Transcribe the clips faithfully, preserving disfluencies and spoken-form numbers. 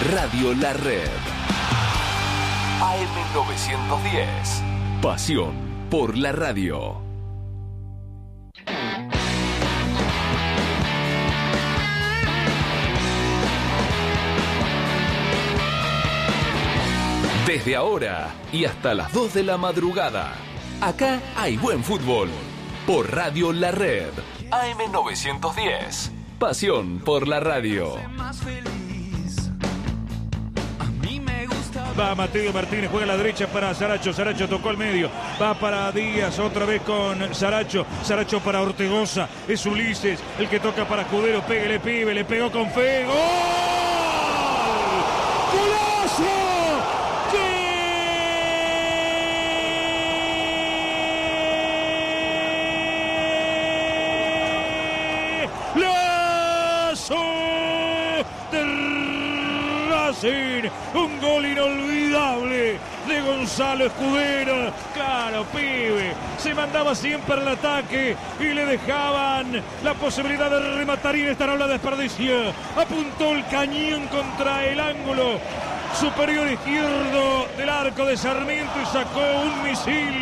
Radio La Red. A M novecientos diez. Pasión por la radio. Desde ahora y hasta las dos de la madrugada, acá hay buen fútbol. Por Radio La Red. A M novecientos diez. Pasión por la radio. Va Mateo Martínez, juega a la derecha para Saracho. Saracho tocó al medio. Va para Díaz, otra vez con Saracho. Saracho para Ortegoza. Es Ulises el que toca para Escudero. Pégale, pibe, le pegó con fe. ¡Gol! ¡Golazo! Un gol inolvidable de Gonzalo Escudero. Claro, pibe, se mandaba siempre al ataque y le dejaban la posibilidad de rematar y en esta no la desperdició. Apuntó el cañón contra el ángulo superior izquierdo del arco de Sarmiento y sacó un misil.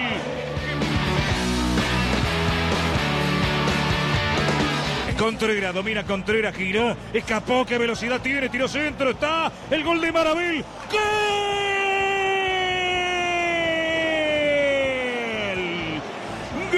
Contreras, domina Contreras, giró, escapó, qué velocidad tiene, tiró centro, está el gol de Maravil. ¡Gol! ¡Gol!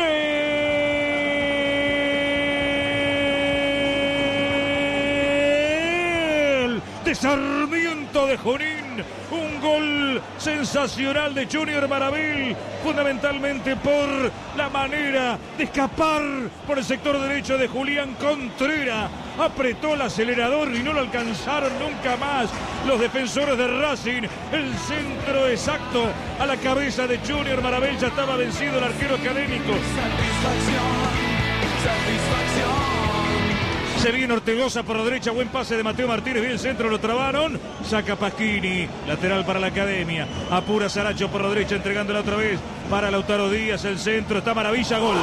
De Sarmiento de Junín. Un gol sensacional de Junior Maravil, fundamentalmente por la manera de escapar por el sector derecho de Julián Contreras. Apretó el acelerador y no lo alcanzaron nunca más los defensores de Racing. El centro exacto a la cabeza de Junior Maravil. Ya estaba vencido el arquero académico. Satisfacción, satisfacción. Se viene Ortegoza por la derecha, buen pase de Mateo Martínez, bien centro, lo trabaron, saca Pasquini, lateral para la Academia, apura Saracho por la derecha, entregándola otra vez para Lautaro Díaz, el centro, está Maravilla, gol.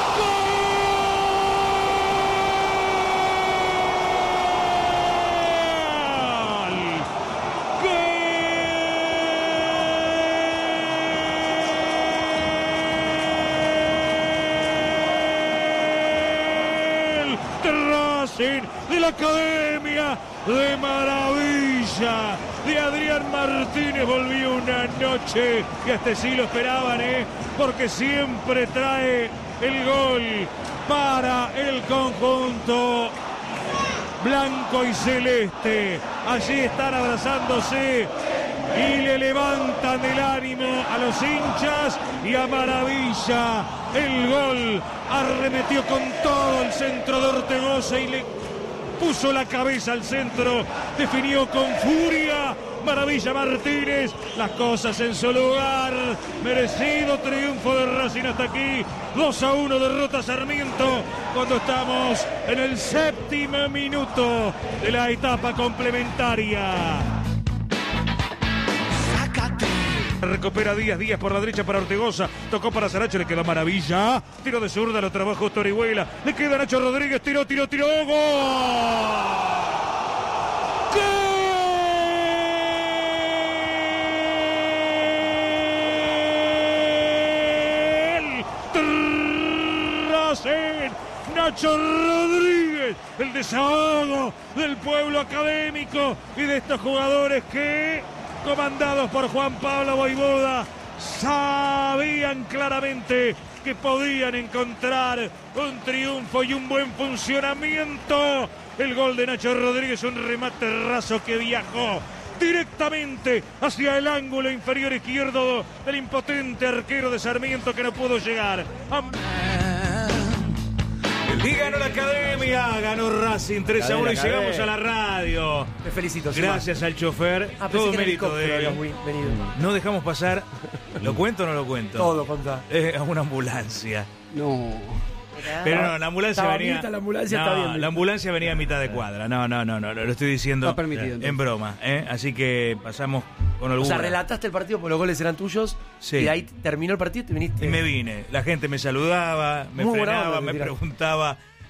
De la Academia de Maravilla de Adrián Martínez. Volvió una noche y hasta sí lo esperaban, ¿eh? Porque siempre trae el gol para el conjunto blanco y celeste. Allí están abrazándose y le levantan el ánimo a los hinchas y a Maravilla. El gol arremetió con todo el centro de Ortegoza y le puso la cabeza al centro, definió con furia Maravilla Martínez, las cosas en su lugar, merecido triunfo de Racing hasta aquí, dos a uno derrota Sarmiento cuando estamos en el séptimo minuto de la etapa complementaria. Recupera Díaz, Díaz por la derecha para Ortegoza, tocó para Saracho, le quedó Maravilla, tiro de zurda, lo trabajó Orihuela, le queda Nacho Rodríguez, tiró, tiró, tiró, ¡gol! ¡Gol! Racing, Nacho Rodríguez, el desahogo del pueblo académico y de estos jugadores que, comandados por Juan Pablo Voivoda, sabían claramente que podían encontrar un triunfo y un buen funcionamiento. El gol de Nacho Rodríguez, un remate raso que viajó directamente hacia el ángulo inferior izquierdo del impotente arquero de Sarmiento que no pudo llegar. Y ganó la Academia, ganó Racing tres a uno y llegamos a la radio. Te felicito. Gracias al chofer, ah, todo mérito de él. Venido. No dejamos pasar, ¿lo cuento o no lo cuento? Todo, contá. Eh, a una ambulancia. No. Pero no, la ambulancia Estaba venía. bonita, la ambulancia no, está bien. La ambulancia venía a mitad de cuadra. No, no, no, no, lo estoy diciendo Está permitido, entonces. en broma, ¿eh? Así que pasamos con O orgullo. sea, relataste el partido porque los goles eran tuyos. Sí. Y de ahí terminó el partido y te viniste. Y me vine. La gente me saludaba, me Muy buena frenaba, onda, me mira. preguntaba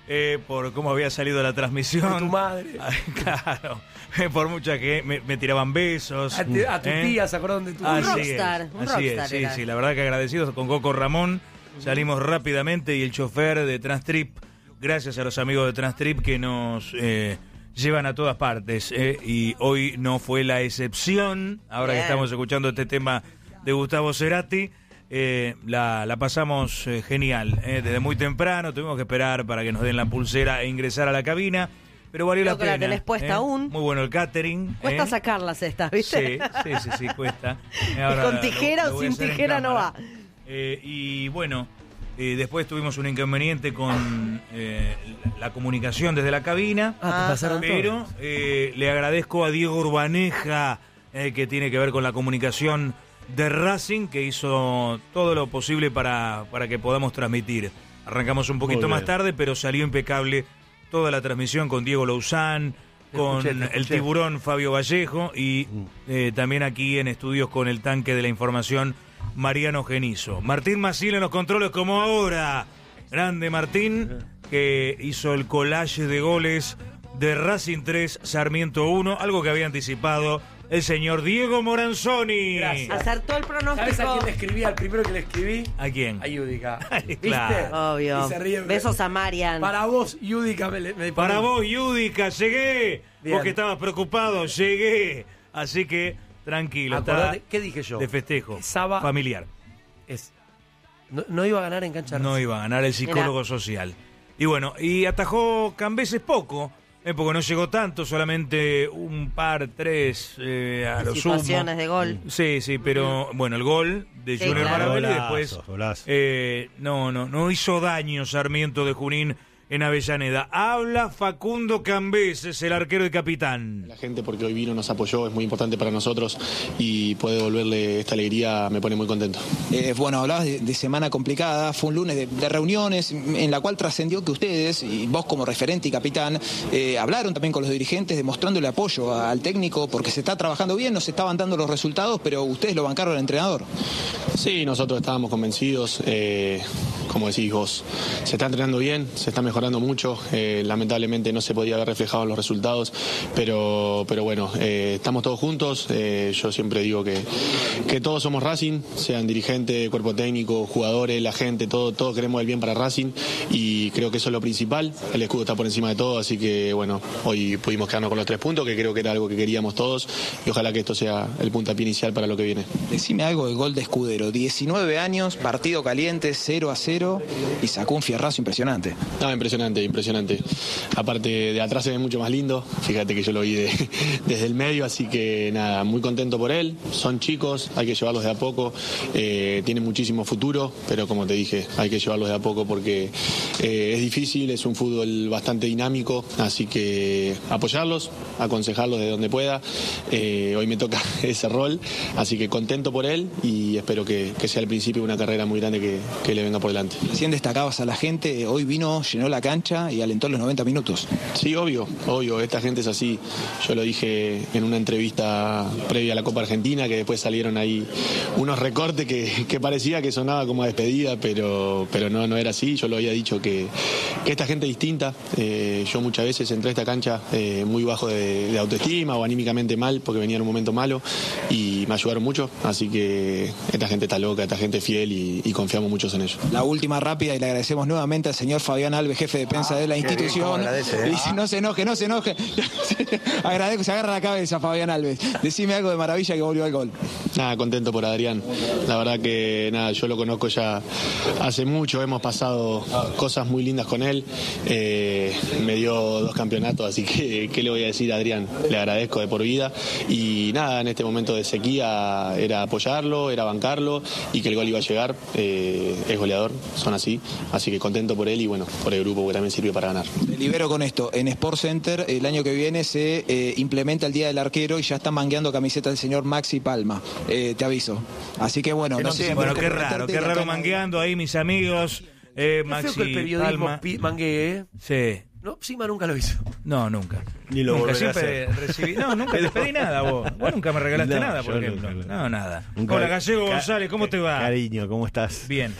eh, por cómo había salido la transmisión. Por tu madre. Claro, por muchas que me, me tiraban besos. A, te, a tu ¿eh? tía, ¿se acuerdan de tu Así tía? Un rockstar, es, un así rockstar es, sí, era. sí, la verdad que agradecidos con Coco Ramón. Salimos rápidamente y el chofer de Transtrip, gracias a los amigos de Transtrip que nos eh, llevan a todas partes. Eh, y hoy no fue la excepción. Ahora Bien. que estamos escuchando este tema de Gustavo Cerati, eh, la, la pasamos eh, genial. Eh, desde muy temprano tuvimos que esperar para que nos den la pulsera e ingresar a la cabina. Pero valió Creo la que la pena. tenés puesta eh. aún. Muy bueno el catering. Cuesta eh. sacarlas estas, ¿viste? Sí, sí, sí, sí, cuesta. ¿Y Ahora con lo- tijera lo o voy a sin hacer en tijera no cámara. va? Eh, y bueno, eh, después tuvimos un inconveniente con eh, la, la comunicación desde la cabina. Ah, te pasaron todo. Pero eh, le agradezco a Diego Urbaneja, eh, que tiene que ver con la comunicación de Racing, que hizo todo lo posible para, para que podamos transmitir. Arrancamos un poquito Muy más bien. tarde, pero salió impecable toda la transmisión con Diego Louzán, Te con escuché, te el escuché. tiburón Fabio Vallejo y eh, también aquí en estudios con el tanque de la información Mariano Genizo. Martín Maciel en los controles como ahora. Grande Martín, que hizo el collage de goles de Racing tres, Sarmiento uno, algo que había anticipado el señor Diego Moranzoni. Gracias. Acertó el ¿Sabes a pronóstico. quién le escribí? Al primero que le escribí. ¿A quién? A Yudica. ¿Viste? Claro. Obvio. Y se ríe. Besos a Marian. Para vos, Yudica. Me, me Para vos, Yudica, llegué. Bien. Vos que estabas preocupado, llegué. Así que, tranquilo, Acordate, está ¿qué dije yo? de festejo Saba- familiar. Es, no, no iba a ganar en cancha. No Racing. iba a ganar el psicólogo Mirá. social. Y bueno, y atajó Cambeses poco, eh, porque no llegó tanto, solamente un par, tres eh, a lo sumo. Situaciones de gol. Sí, sí, pero bueno, el gol de Sí, Junior claro. Marabelli y Golazo, después golazo. eh, no, no, no hizo daño Sarmiento de Junín en Avellaneda. Habla Facundo Cambeses, el arquero y capitán. La gente, porque hoy vino, nos apoyó, es muy importante para nosotros y poder devolverle esta alegría me pone muy contento. Eh, bueno, hablabas de, de semana complicada, fue un lunes de, de reuniones en la cual trascendió que ustedes, y vos como referente y capitán, eh, hablaron también con los dirigentes demostrándole apoyo al técnico porque se está trabajando bien, no se estaban dando los resultados, pero ustedes lo bancaron al entrenador. Sí, nosotros estábamos convencidos, eh, como decís vos, se está entrenando bien, se está mejorando mucho, eh, lamentablemente no se podía haber reflejado en los resultados, pero, pero bueno, eh, estamos todos juntos, eh, yo siempre digo que, que todos somos Racing, sean dirigentes, cuerpo técnico, jugadores, la gente, todo, todos queremos el bien para Racing y creo que eso es lo principal, el escudo está por encima de todo, así que bueno, hoy pudimos quedarnos con los tres puntos, que creo que era algo que queríamos todos y ojalá que esto sea el puntapié inicial para lo que viene. Decime algo del gol de Escudero, diecinueve años, partido caliente, cero a cero y sacó un fierrazo impresionante. No, impresionante, impresionante. Aparte de atrás se ve mucho más lindo. Fíjate que yo lo vi de- desde el medio, así que nada, muy contento por él. Son chicos, hay que llevarlos de a poco. Eh, tienen muchísimo futuro, pero como te dije, hay que llevarlos de a poco porque eh, es difícil, es un fútbol bastante dinámico, así que apoyarlos, aconsejarlos de donde pueda. Eh, hoy me toca ese rol, así que contento por él y espero que, que sea el principio de una carrera muy grande que, que le venga por delante. Recién destacabas a la gente, hoy vino, llenó la cancha y alentó los noventa minutos. Sí, obvio, obvio, esta gente es así. Yo lo dije en una entrevista previa a la Copa Argentina, que después salieron ahí unos recortes que, que parecía que sonaba como a despedida, pero, pero no, no era así. Yo lo había dicho que, que esta gente es distinta. Eh, yo muchas veces entré a esta cancha eh, muy bajo de, de autoestima o anímicamente mal, porque venía en un momento malo y me ayudaron mucho. Así que esta gente está loca, esta gente es fiel y, y confiamos muchos en ellos. La última rápida y le agradecemos nuevamente al señor Fabián Alves, jefe de prensa de la institución. Dice, no se enoje, no se enoje. Agradezco, se agarra la cabeza Fabián Alves. Decime algo de maravilla que volvió al gol. Nada, contento por Adrián. La verdad que nada, yo lo conozco ya hace mucho, hemos pasado cosas muy lindas con él. Eh, me dio dos campeonatos, así que ¿qué le voy a decir a Adrián? Le agradezco de por vida. Y nada, en este momento de sequía era apoyarlo, era bancarlo y que el gol iba a llegar. Eh, es goleador, son así. Así que contento por él y bueno, por el grupo que también sirvió para ganar. Te libero con esto. En Sport Center el año que viene se eh, implementa el Día del Arquero y ya están mangueando camiseta del señor Maxi Palma. Eh, te aviso. Así que bueno, no sé. Bueno, por qué comprometerte raro, qué que acá raro no- mangueando ahí mis amigos. Eh, Qué Maxi feo que el periodismo Palma. pi- mangue, ¿eh? Sí. No, Sima nunca lo hizo. No, nunca. Ni lo nunca, volverá a siempre hacer. recibí. No, nunca te pedí nada vos. Vos nunca me regalaste No, nada, por yo ejemplo. nunca, No, nada. Nunca- Hola, Gallego Ca- González, ¿cómo te va? Cariño, ¿cómo estás? Bien.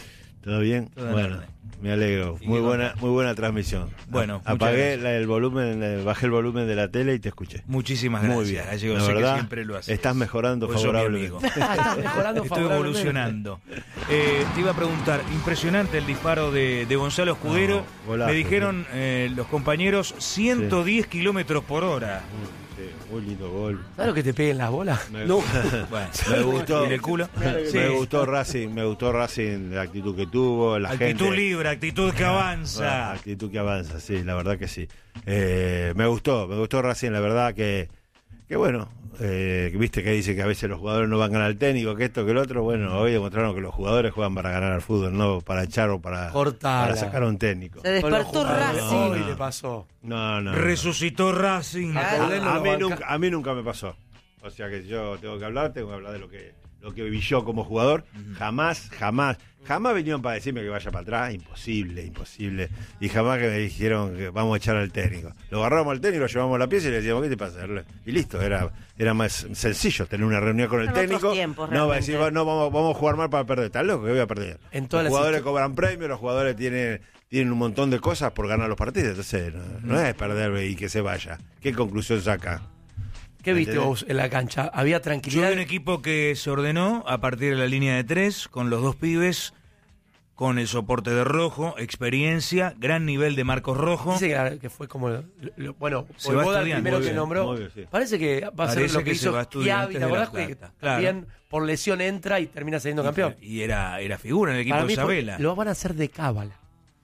¿Todo bien? Todo en Bueno, orden. me alegro. ¿Y Muy qué buena, contás? muy buena transmisión. Bueno, A- muchas apagué gracias. la- el volumen, eh, bajé el volumen de la tele y te escuché. Muchísimas gracias. Muy bien. Gallego, La sé que verdad, siempre lo haces. estás mejorando Vos sos mi favorablemente. amigo. Estás mejorando Estoy favorablemente. evolucionando. Eh, te iba a preguntar, impresionante el disparo de, de Gonzalo Escudero. No, golazo, Me dijeron eh, los compañeros ciento diez kilómetros por hora. Sí, muy lindo gol. ¿Sabes lo que te peguen las bolas? Me, Bueno, me gustó. ¿y en el culo? Sí. Me gustó Racing, me gustó Racing, la actitud que tuvo, la Actitud gente. libre, actitud que Ah, avanza. actitud que avanza, sí, la verdad que sí. Eh, me gustó, me gustó Racing, la verdad que, que bueno, eh, viste que dice que a veces los jugadores no van a ganar al técnico, que esto, que el otro. Bueno, hoy demostraron que los jugadores juegan para ganar al fútbol, no para echar o para, Cortala. para sacar a un técnico. Se Con los despertó jugadores. Racing. Hoy le pasó. No, no. no. Resucitó Racing. A A, Paulén no a lo mí banca. nunca, a mí nunca me pasó. O sea que yo tengo que hablar, tengo que hablar de lo que lo que viví yo como jugador. Jamás, jamás, jamás vinieron para decirme que vaya para atrás. Imposible, imposible. Y jamás que me dijeron que vamos a echar al técnico. Lo agarramos al técnico, lo llevamos a la pieza y le decíamos, ¿qué te pasa? Y listo, era, era más sencillo tener una reunión con el Eran otros técnico. tiempos, no va a decir, realmente. no, vamos, vamos a jugar mal para perder. ¿Estás loco? Que voy a perder. En todas Los las jugadores histo- cobran premios, los jugadores tienen, tienen un montón de cosas por ganar los partidos. Entonces, no, no es perder y que se vaya. ¿Qué conclusión saca? ¿Qué viste ¿Entendés? vos en la cancha? ¿Había Yo tranquilidad? vi un equipo que se ordenó a partir de la línea de tres, con los dos pibes, con el soporte de Rojo, experiencia, gran nivel de Marcos Rojo. Dice que, era- que fue como... lo- lo- bueno, Se va Boivoda, el estudiando. primero Muy que bien, nombró. muy bien, sí. Parece que va a ser Parece lo que, que se hizo va a Estudiantes Chiavi. ¿Te de La acordás que Plata? Claro. también por lesión entra y termina saliendo campeón? Y era, era figura en el equipo Para de mí fue- Isabela. lo van a hacer de cábala.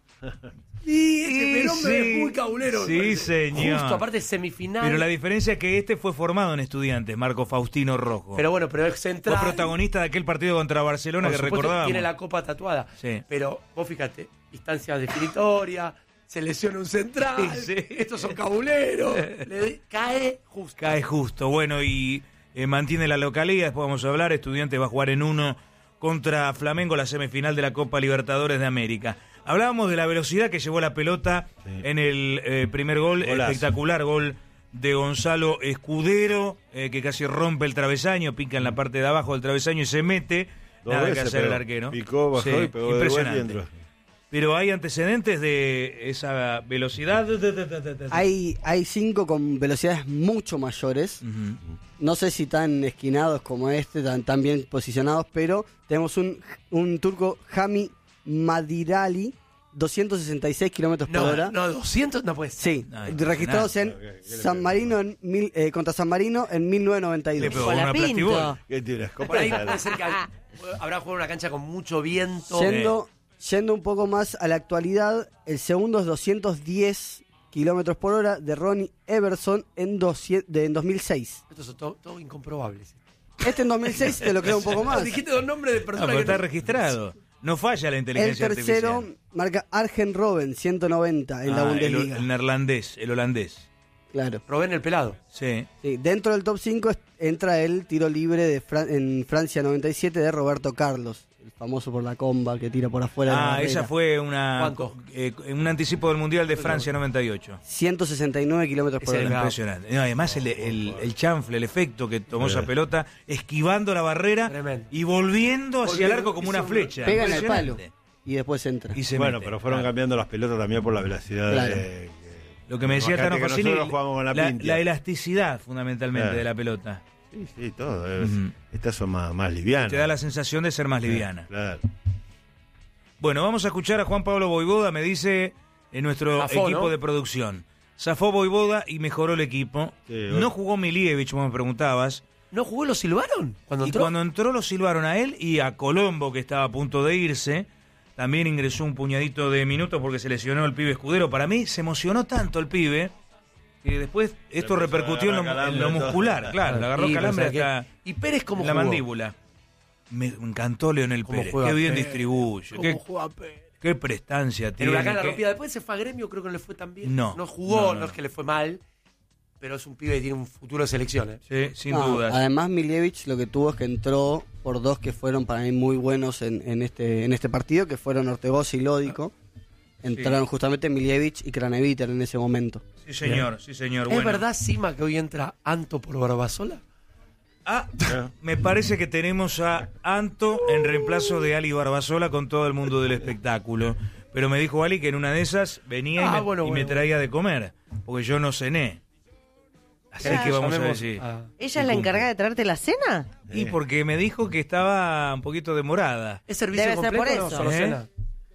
Y Sí, el hombre sí. es muy cabulero. Sí, parece. señor. Justo, aparte semifinal. Pero la diferencia es que este fue formado en Estudiantes, Marco Faustino Rojo. Pero bueno, pero es central. Fue protagonista de aquel partido contra Barcelona Por que supuesto, recordábamos. tiene la copa tatuada. Sí. Pero vos fíjate, instancia definitoria, se lesiona un central, Sí, sí. estos son cabuleros, le cae justo. Cae justo. Bueno, y eh, mantiene la localidad, después vamos a hablar. Estudiantes va a jugar en uno contra Flamengo, la semifinal de la Copa Libertadores de América. Hablábamos de la velocidad que llevó la pelota Sí. en el eh, primer gol, Golazo. espectacular gol de Gonzalo Escudero, eh, que casi rompe el travesaño, pica en la parte de abajo del travesaño y se mete. Dos Nada que veces hacer el pegó. arquero. Picó, bajó Sí, y pegó de vuelta y impresionante. entró. Pero hay antecedentes de esa velocidad. Hay, hay cinco con velocidades mucho mayores. Ujú. No sé si tan esquinados como este, tan, tan bien posicionados, pero tenemos un, un turco Hami Madirali, doscientos sesenta y seis kilómetros por No, hora. no, doscientos no puede ser. Sí, Ay, registrados en nada. ¿Qué- qué le San pegó? Marino en mil, eh, contra San Marino en mil novecientos noventa y Le dos. pegó Con la una plastibol. Pinto. ¿Qué tiras? Por ahí puede ser que habrá jugado en una cancha con mucho viento. Yendo, yendo un poco más a la actualidad, el segundo es doscientos diez kilómetros por hora de Ronnie Everson en, doscientos de, en dos mil seis. Estos son todo, todo incomprobables. Este en dos mil seis te lo creo un poco más. Dijiste dos nombres de Ah, personas pero que está no- registrado. No falla la El inteligencia tercero artificial. marca Arjen Robben, ciento noventa en la Ah, el, Bundesliga. el neerlandés, el holandés. Claro. Robén el pelado. Sí. Sí, dentro del top cinco entra el tiro libre de Fran- en Francia noventa y siete de Roberto Carlos, el famoso por la comba que tira por afuera de la Ah, barrera. esa fue una ¿Cuánto? eh, un anticipo del Mundial de Francia noventa y ocho. ciento sesenta y nueve kilómetros por Ese hora. era- Impresionante. No, además el, el, el chanfle, el efecto que tomó esa Sí. pelota, esquivando la barrera Tremendo. y volviendo hacia el Volviendo, arco como una hizo un- flecha. Pega en el palo Impresionante. y después entra. Y se Bueno, mete. pero fueron Claro. cambiando las pelotas también por la velocidad Claro. de... Lo que me decía Imagínate Tano que Facini, nosotros jugamos con la la, Pintia. la elasticidad fundamentalmente Claro. de la pelota. Sí, sí, todo. es- Ujú. Estas son más, más livianas. Te da la sensación de ser más liviana. Claro. Bueno, vamos a escuchar a Juan Pablo Voivoda, me dice en nuestro Zafó, equipo ¿no? de producción. Zafó Voivoda y mejoró el equipo. Sí, no bueno. jugó Milievich, como me preguntabas. ¿No jugó lo silbaron? Cuando Y entró. cuando entró lo silbaron a él y a Colombo, que estaba a punto de irse. También ingresó un puñadito de minutos porque se lesionó el pibe Escudero. Para mí se emocionó tanto el pibe que después esto empezó a repercutió en lo, agarrar en lo calambre, muscular. todo. Claro, le agarró Y, calambre pero, o sea, hasta que- ¿Y Pérez cómo en la jugó? mandíbula. Me encantó Leonel ¿Cómo Pérez. juega Qué bien Pérez? distribuye. ¿Cómo Qué, juega Pérez? qué prestancia En tiene. Huracán la qué- rompía. Después se fue a Gremio, creo que no le fue tan bien. No. No jugó, No, no, no. es que le fue mal, pero es un pibe que tiene un futuro de selecciones. Sí, sin No, dudas. Además, Milievich lo que tuvo es que entró por dos que fueron para mí muy buenos en, en este en este partido, que fueron Ortegoza y Lódico. Entraron justamente Milievich y Craneviter en ese momento. Sí, señor, sí, señor. ¿Es Bueno. verdad, Sima, que hoy entra Anto por Barbasola? Ah, me parece que tenemos a Anto en reemplazo de Ali Barbasola con todo el mundo del espectáculo. Pero me dijo Ali que en una de esas venía Ah, y, me, bueno, y bueno, me traía de comer, porque yo no cené. Así Claro. que vamos a ver Llamemos si... a- ¿Ella es la encargada de traerte la cena? Y porque me dijo que estaba un poquito demorada. ¿Es servicio Debe ser completo por o eso. solo ¿Eh? cena?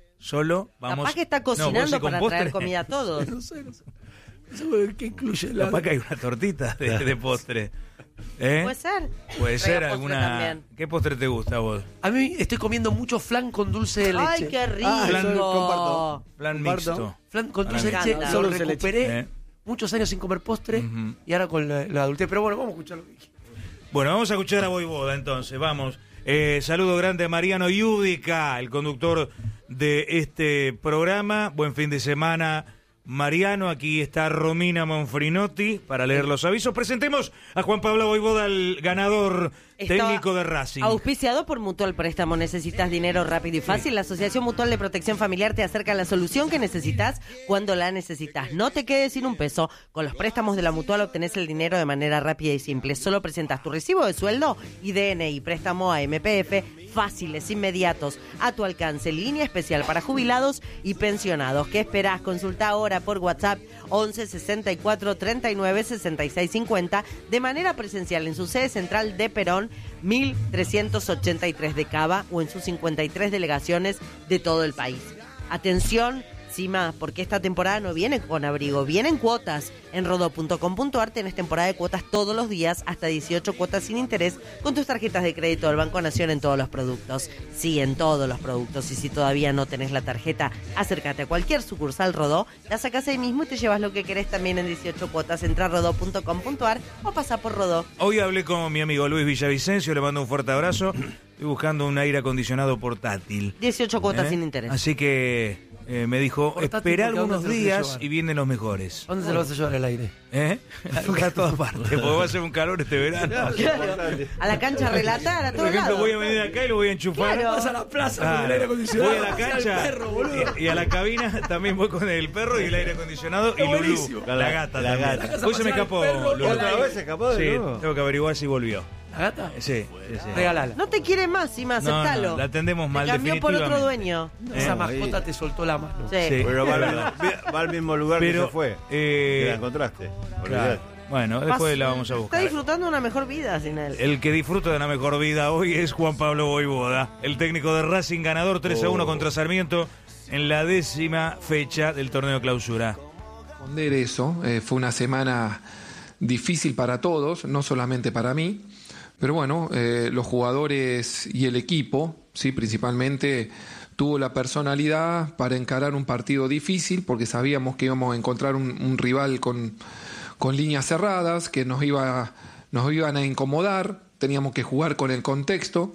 Solo vamos... Capaz que está No, vos cocinando sí con para postre. traer comida a todos. No sé, no sé. Eso, ¿qué incluye? La... Capaz que hay una tortita de, de postre. ¿Eh? Puede ser. Puede ser Traiga postre alguna... también. ¿Qué postre te gusta a vos? A mí estoy comiendo mucho flan con dulce de leche. ¡Ay, qué rico! Ah, eso comparto. Plan Comparto. mixto. Flan con Me dulce de encanta. leche, Solo lo dulce de leche. recuperé Eh. muchos años sin comer postre Ujú. y ahora con la, la adultez. Pero bueno, vamos a escuchar lo que dije. Bueno, vamos a escuchar a Voivoda entonces, vamos. Eh, saludo grande a Mariano Yudica, el conductor de este programa. Buen fin de semana, Mariano. Aquí está Romina Monfrinotti para leer los avisos. Presentemos a Juan Pablo Voivoda, el ganador Estaba técnico de Racing. Auspiciado por Mutual Préstamo. ¿Necesitas dinero rápido y fácil? La Asociación Mutual de Protección Familiar te acerca a la solución que necesitas cuando la necesitas. No te quedes sin un peso. Con los préstamos de la Mutual obtenés el dinero de manera rápida y simple. Solo presentas tu recibo de sueldo y D N I. Préstamo a M P F. Fáciles, inmediatos, a tu alcance. Línea especial para jubilados y pensionados. ¿Qué esperás? Consulta ahora por WhatsApp once sesenta y cuatro treinta y nueve sesenta y seis cincuenta de manera presencial en su sede central de Perón mil trescientos ochenta y tres de Cava o en sus cincuenta y tres delegaciones de todo el país. Atención, Cima, porque esta temporada no viene con abrigo, vienen cuotas. En rodó punto com punto ar tenés temporada de cuotas todos los días, hasta dieciocho cuotas sin interés con tus tarjetas de crédito del Banco Nación en todos los productos. Sí, en todos los productos. Y si todavía no tenés la tarjeta, acércate a cualquier sucursal Rodó, la sacás ahí mismo y te llevas lo que querés también en dieciocho cuotas. Entra a rodó punto com punto ar o pasá por Rodó. Hoy hablé con mi amigo Luis Villavicencio, le mando un fuerte abrazo. Estoy buscando un aire acondicionado portátil. dieciocho cuotas ¿Eh? sin interés. Así que eh, me dijo, Portátil, espera porque ¿a dónde algunos se lo quiere días llevar? y vienen los mejores. ¿Dónde se lo vas a llevar al aire? ¿Eh? A todas partes, porque va a ser un calor este verano. Claro. A la cancha a relatar, a Por todos ejemplo, lados. voy a venir acá y lo voy a enchufar. Claro. Vas a la plaza Claro. con el aire acondicionado. Voy a la vas al cancha perro, boludo. y, y a la cabina también voy con el perro y el aire acondicionado y Lulú, buenísimo. la, La- gata la también. gata. Hoy se me escapó Lulú. ¿Otra vez se escapó de Sí, nuevo? tengo que averiguar si volvió. ¿La gata? Sí, sí, sí. Regalala. No te quiere más, Cima, No, aceptalo. no, la atendemos mal, Te cambió por otro definitivamente. dueño. Esa Eh, mascota te soltó la mano. Sí. Sí. Pero va, Es al- verdad. va al mismo lugar Pero, que se fue. eh, que la encontraste. Claro. Olvidate. Bueno, después la vamos a Está buscar. disfrutando una mejor vida sin él. El que disfruta de una mejor vida hoy es Juan Pablo Voivoda, el técnico de Racing, ganador tres a uno Oh. contra Sarmiento en la décima fecha del torneo clausura. Responder eso, eh, fue una semana difícil para todos, no solamente para mí, pero bueno, eh, los jugadores y el equipo, sí, principalmente tuvo la personalidad para encarar un partido difícil, porque sabíamos que íbamos a encontrar un, un rival con, con líneas cerradas, que nos, iba, nos iban a incomodar, teníamos que jugar con el contexto,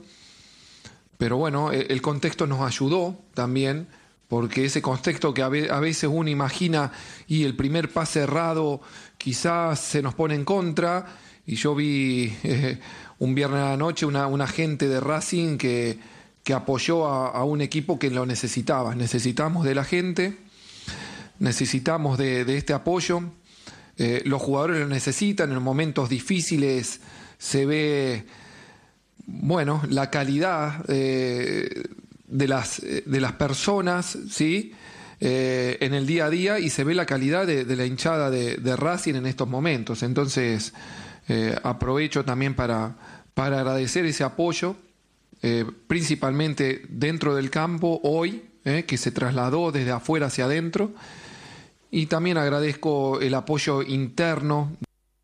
pero bueno, el, el contexto nos ayudó también, porque ese contexto que a, ve, a veces uno imagina y el primer pase errado quizás se nos pone en contra, y yo vi eh, un viernes a la noche una, una gente de Racing que, que apoyó a, a un equipo que lo necesitaba. Necesitamos de la gente, necesitamos de, de este apoyo, eh, los jugadores lo necesitan, en momentos difíciles se ve, bueno, la calidad eh, de, las, de las personas, ¿sí? Eh, en el día a día, y se ve la calidad de, de la hinchada de, de Racing en estos momentos. Entonces, eh, aprovecho también para, para agradecer ese apoyo, eh, principalmente dentro del campo hoy, eh, que se trasladó desde afuera hacia adentro, y también agradezco el apoyo interno.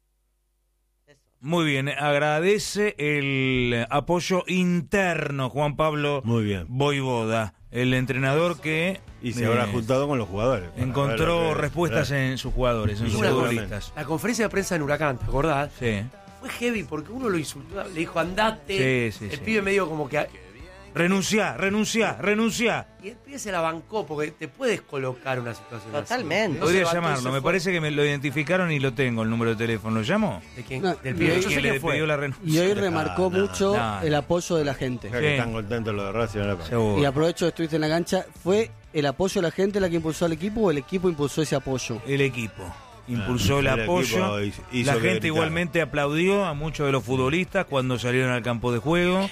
Muy bien, agradece el apoyo interno Juan Pablo Muy bien. Voivoda, el entrenador que Y se eh, habrá juntado con los jugadores. para encontró ver lo que- respuestas ¿verdad? en sus jugadores, en sus Seguramente. futbolistas. La conferencia de prensa en Huracán, ¿te acordás? Sí. Fue heavy porque uno lo insultó, le dijo andate. Sí, sí, el sí. pibe medio como que. Renuncia, renuncia, renuncia. Y el pibe se la bancó porque te puedes colocar en una situación así. Totalmente. No Podría se levantó y llamarlo, se me fue. parece que me lo identificaron y lo tengo, el número de teléfono. ¿Lo llamo? ¿De quién? No, Del y pibe. hoy- Yo sé ¿Quién quién le fue. pidió la renuncia? Y hoy remarcó no, mucho no. el apoyo de la gente. Mira Sí. que están contentos los de Racing. ahora. Seguro. Y aprovecho que estuviste en la cancha. ¿Fue el apoyo de la gente la que impulsó al equipo o el equipo impulsó ese apoyo? El equipo. impulsó Ah, el el apoyo. equipo hizo La que gente gritara. igualmente aplaudió a muchos de los futbolistas cuando salieron al campo de juego.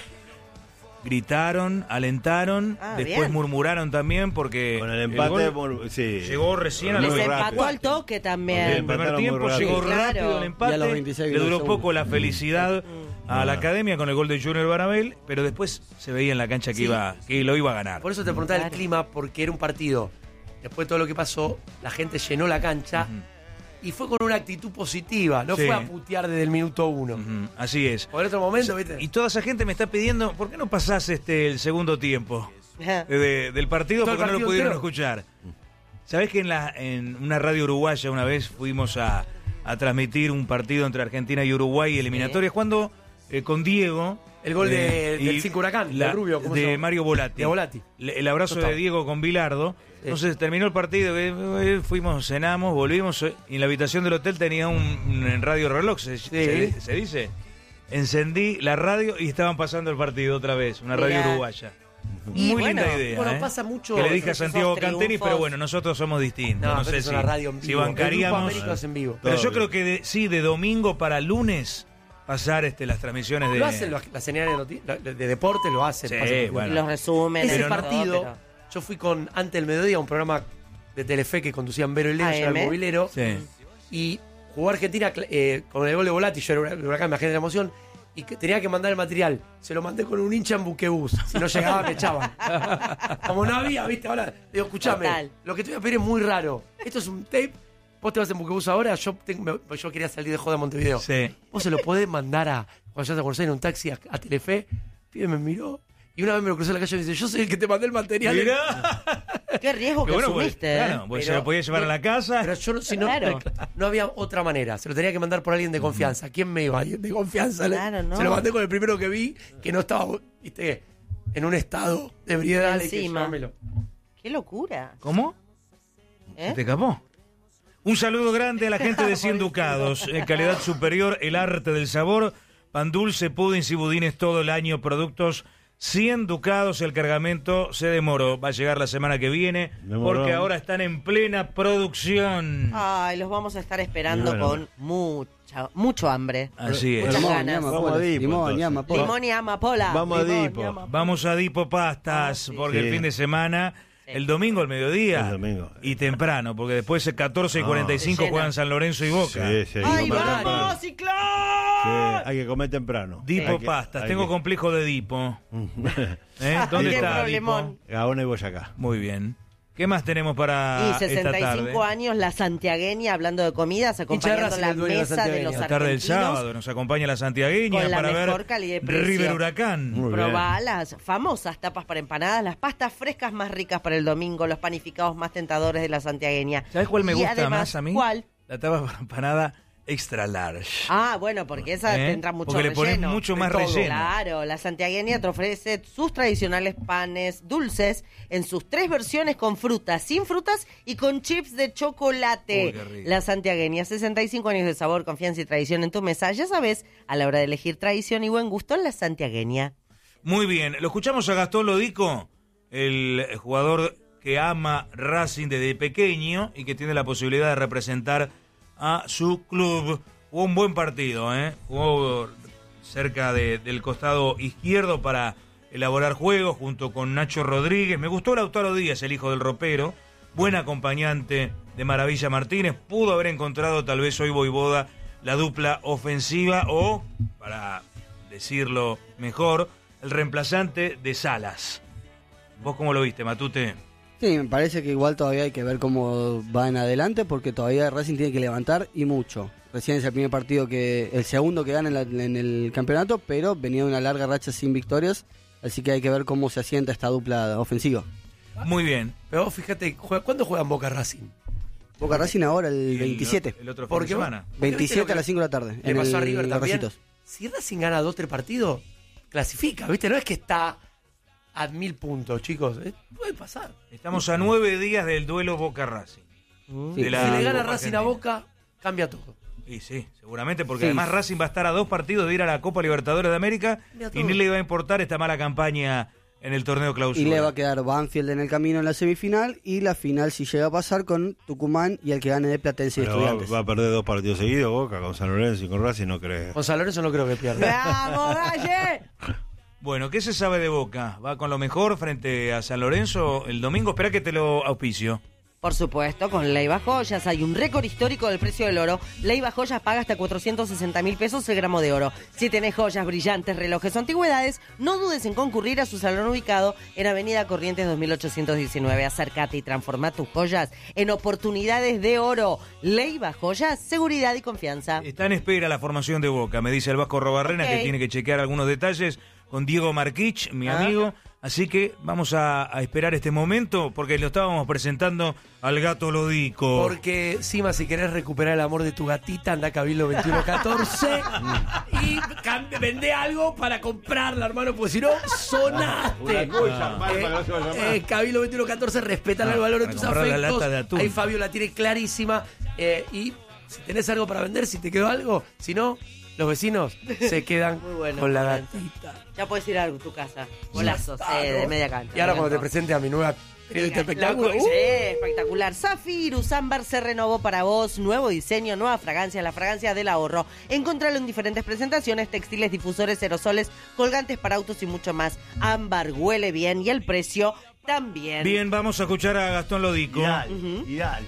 Gritaron, alentaron, Ah, después bien. murmuraron también porque Con el empate, gol mur- sí. llegó recién a Les los Muy rápido. empató al toque En también. el primer Empataron tiempo muy rápido. llegó Sí, claro. rápido el Y a empate, los veintiséis le duró minutos segundo. poco la felicidad a la Ah. academia con el gol de Junior Barabel, pero después se veía en la cancha que Sí. iba que lo iba a ganar. Por eso te preguntaba el Claro. clima, porque era un partido. Después de todo lo que pasó, la gente llenó la cancha y fue con una actitud positiva. No Sí. fue a putear desde el minuto uno. Ujú, así es. Por otro momento, ¿viste? Y toda esa gente me está pidiendo, ¿por qué no pasás este el segundo tiempo de- del partido? Todo el Porque no lo partido pudieron entero. escuchar. ¿Sabés que en, la, en una radio uruguaya una vez fuimos a, a transmitir un partido entre Argentina y Uruguay, eliminatorias, cuando eh, con Diego... El gol de- y del cinco Huracán, la- de Rubio, ¿cómo se de llama? Mario Volati. De Volati. Le- El abrazo Total. de Diego con Bilardo. Sí. Entonces terminó el partido, eh, eh, fuimos, cenamos, volvimos, eh, y en la habitación del hotel tenía un, un radio reloj, se, se- se dice. Encendí la radio y estaban pasando el partido otra vez, una radio Mirá. uruguaya. Y Muy bueno, linda idea. bueno, ¿eh? pasa mucho- Que le dije a esos Santiago Canteni, triunfos. pero bueno, nosotros somos distintos. No, No, pero sé es si, una radio en si vivo. El bancaríamos. Grupo América es en vivo. Pero yo Todo creo que de- sí, de domingo para lunes pasar este, las transmisiones de. Lo hacen los- las señales de, noti- de, de deporte, lo hacen. Sí, pasan por- bueno. Los resúmenes. Ese Pero no- partido, pero- yo fui con antes del mediodía a un programa de Telefe que conducían Vero y Leo, yo era A M. el movilero, Sí. y jugó Argentina eh, con el gol de Volati, yo era el huracán, me agenda la emoción, y que tenía que mandar el material. Se lo mandé con un hincha en buquebús. Si no llegaba, me echaban. Como no había, ¿viste? Ahora, digo, escuchame, Total. lo que te voy a pedir es muy raro. Esto es un tape. Vos te vas en buquebús ahora, yo, tengo- me- yo quería salir de joda a Montevideo. Sí. Vos se lo podés mandar a, cuando llegas a Buenos Aires en un taxi a, a Telefe. Pibe me miró. Y una vez me lo crucé en la calle y me dice, yo soy el que te mandé el material. Mirá. Qué riesgo Que que bueno, pues, asumiste, ¿eh? claro, pues se Pero- lo podía llevar a la casa. Pero yo no, si no, Claro. no había otra manera. Se lo tenía que mandar por alguien de confianza. ¿Quién me iba? ¿Alguien de confianza? Claro, no. Se lo mandé con el primero que vi, que no estaba, viste, en un estado de ebriedad. Dale, que Encima. llámelo. Qué locura. ¿Cómo? ¿Eh? ¿Se te escapó? Un saludo grande a la gente de Cien Ducados. En calidad superior, el arte del sabor. Pan dulce, pudins y budines todo el año. Productos Cien Ducados. El cargamento se demoró. Va a llegar la semana que viene. Demoró. Porque ahora están en plena producción. Ay, los vamos a estar esperando Bueno, con mucha, mucho hambre. Así es. Muchas Limón, ganas. ñama, Vamos pola. a Dipo, Limón, entonces. ñama, pola. Limón y amapola. Vamos a Limón y Dipo. amapola. Vamos a Dipo Pastas. Ah, sí. Porque Sí. el fin de semana... El domingo al mediodía. El domingo. Y temprano, porque después de catorce y cuarenta y cinco Se llena. juegan San Lorenzo y Boca. Sí, sí, ¡Ay, comer temprano. vamos, Sí, Ciclón! hay que comer temprano. Dipo Hay que- Pastas. hay Tengo que- complejo de Dipo. ¿Eh? Ah, ¿Dónde qué está problemón. Dipo? Gaona y Boyacá. Muy bien. ¿Qué más tenemos para Y esta sesenta y cinco tarde? años, la santiagueña, hablando de comidas, acompañando Racing, la el dueño de la mesa de santiagueña. los La tarde del argentinos. sábado nos acompaña la santiagueña Con la para mejor ver calidad de precio. River Huracán. Muy bien. Probá las famosas tapas para empanadas, las pastas frescas más ricas para el domingo, los panificados más tentadores de la santiagueña. ¿Sabes cuál me Y gusta además, más a mí? ¿Cuál? La tapa para empanada extra large. Ah, bueno, porque esa ¿Eh? tendrá mucho Porque le pones relleno. mucho De más todo. relleno. Claro, la santiagueña te ofrece sus tradicionales panes dulces en sus tres versiones con frutas, sin frutas y con chips de chocolate. Uy, qué rico. La santiagueña, sesenta y cinco años de sabor, confianza y tradición en tu mesa. Ya sabes, a la hora de elegir tradición y buen gusto, la santiagueña. Muy bien. Lo escuchamos a Gastón Lodico, el jugador que ama Racing desde pequeño y que tiene la posibilidad de representar a su club. Jugó un buen partido, ¿eh? Jugó cerca de- del costado izquierdo para elaborar juegos junto con Nacho Rodríguez. Me gustó Lautaro Díaz, el hijo del ropero. Buen acompañante de Maravilla Martínez. Pudo haber encontrado tal vez hoy Voivoda la dupla ofensiva o, para decirlo mejor, el reemplazante de Salas. ¿Vos cómo lo viste, Matute? Sí, me parece que igual todavía hay que ver cómo va en adelante porque todavía Racing tiene que levantar y mucho. Recién es el primer partido que, el segundo que gana en, la- en el campeonato, pero venía de una larga racha sin victorias, así que hay que ver cómo se asienta esta dupla ofensiva. Muy bien. Pero vos fíjate, juega- ¿cuándo juegan Boca Racing? Boca Racing ahora el Y veintisiete. El, otro fin Porque de semana. vos- veintisiete ¿viste lo a las cinco de la tarde. Le en pasó a el River también. Rositos. Si Racing gana dos, tres partidos, clasifica, ¿viste? No es que está a mil puntos, chicos. Eh, puede pasar. Estamos a nueve días del duelo Boca Racing. Sí. De la si le gana Copa Racing a Argentina. Boca, cambia todo. Y sí, seguramente, porque Sí. además Racing va a estar a dos partidos de ir a la Copa Libertadores de América Mira y todo. ni le va a importar esta mala campaña en el torneo clausura. Y le va a quedar Banfield en el camino en la semifinal y la final si llega a pasar con Tucumán y el que gane de Platense y Pero Estudiantes. va, va a perder dos partidos seguidos Boca con San Lorenzo y con Racing, no crees. Con San Lorenzo no creo que pierda. ¡Vamos, Galle! Bueno, ¿qué se sabe de Boca? ¿Va con lo mejor frente a San Lorenzo el domingo? Espera que te lo auspicio. Por supuesto, con Leiva Joyas hay un récord histórico del precio del oro. Leiva Joyas paga hasta cuatrocientos sesenta mil pesos el gramo de oro. Si tenés joyas, brillantes, relojes o antigüedades, no dudes en concurrir a su salón ubicado en Avenida Corrientes dos mil ochocientos diecinueve. Acércate y transforma tus joyas en oportunidades de oro. Leiva Joyas, seguridad y confianza. Está en espera la formación de Boca, me dice el Vasco Robarrena, Ok. que tiene que chequear algunos detalles con Diego Marquich, mi Ah. amigo. Así que vamos a, a esperar este momento porque lo estábamos presentando al gato Lodico. Porque, Sima, si querés recuperar el amor de tu gatita, anda a Cabildo veintiuno catorce y cambie- vende algo para comprarla, hermano, porque si no, sonaste. Una cosa, Palma, Eh, que no se va a llamar. eh, Cabildo veintiuno catorce, respetan Ah, el valor de para tus comprar la afectos. lata de atún. Ahí Fabio la tiene clarísima. Eh, y si tenés algo para vender, si te quedó algo, si no, los vecinos se quedan Muy bueno, con la Lorenzo. gatita. Ya puedes ir a tu casa. Golazos Ah, eh, no. de media cancha. Y ahora cuando te Lorenzo. presente a mi nueva periodista La- espectáculo. Sí, ¡uh! espectacular. Zafirus Ámbar se renovó para vos. Nuevo diseño, nueva fragancia, la fragancia del ahorro. Encontralo en diferentes presentaciones, textiles, difusores, aerosoles, colgantes para autos y mucho más. Ámbar huele bien y el precio también. Bien, vamos a escuchar a Gastón Lodico. Ideal, Ujú. ideal.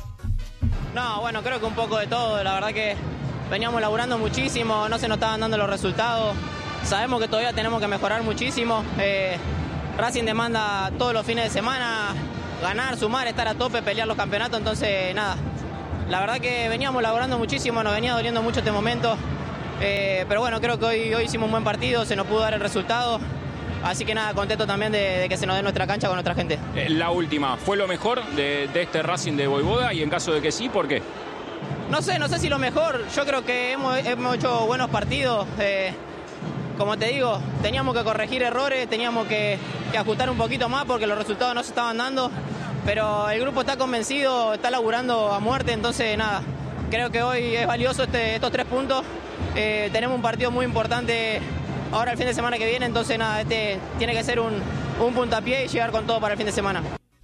No, bueno, creo que un poco de todo. La verdad que veníamos laburando muchísimo, no se nos estaban dando los resultados. Sabemos que todavía tenemos que mejorar muchísimo. Eh, Racing demanda todos los fines de semana ganar, sumar, estar a tope, pelear los campeonatos. Entonces, nada, la verdad que veníamos laburando muchísimo, nos venía doliendo mucho este momento. Eh, pero bueno, creo que hoy, hoy hicimos un buen partido, se nos pudo dar el resultado. Así que nada, contento también de, de que se nos dé nuestra cancha con nuestra gente. Eh, La última, ¿fue lo mejor de, de este Racing de Voivoda? Y en caso de que sí, ¿por qué? No sé, no sé si lo mejor. Yo creo que hemos, hemos hecho buenos partidos. Eh, como te digo, teníamos que corregir errores, teníamos que, que ajustar un poquito más porque los resultados no se estaban dando. Pero el grupo está convencido, está laburando a muerte, entonces nada. Creo que hoy es valioso este, estos tres puntos. Eh, tenemos un partido muy importante ahora el fin de semana que viene, entonces nada, este tiene que ser un, un puntapié y llegar con todo para el fin de semana.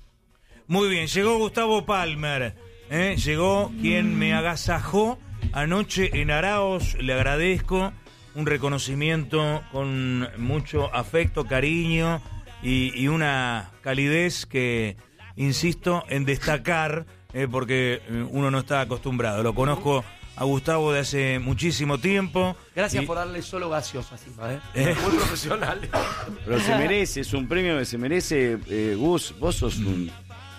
Muy bien, llegó Gustavo Palmer. ¿eh? Llegó quien me agasajó anoche en Araos. Le agradezco un reconocimiento con mucho afecto, cariño y, y una calidez que insisto en destacar eh, porque uno no está acostumbrado. Lo conozco a Gustavo de hace muchísimo tiempo. Gracias y- por darle solo gaseosa, Sima, ¿eh? Eh. Muy profesional. Pero se merece, es un premio que se merece. Eh, Gus, vos sos un,